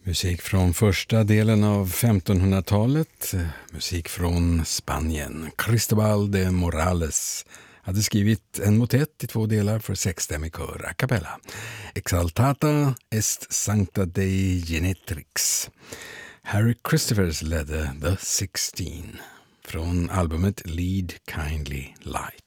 Musik från första delen av 1500-talet, musik från Spanien. Cristobal de Morales hade skrivit en motet i 2 delar för 6stämmig kör a cappella. Exaltata est sancta Dei genetrix. Harry Christophers ledde The 16 från albumet Lead Kindly Light.